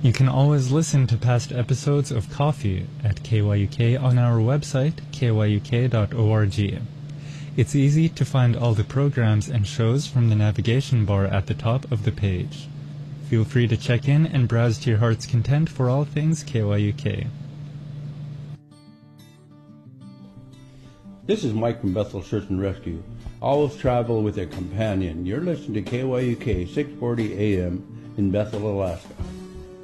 You can always listen to past episodes of Coffee at KYUK on our website, kyuk.org. It's easy to find all the programs and shows from the navigation bar at the top of the page. Feel free to check in and browse to your heart's content for all things KYUK. This is Mike from Bethel Search and Rescue. Always travel with a companion. You're listening to KYUK 640 AM in Bethel, Alaska.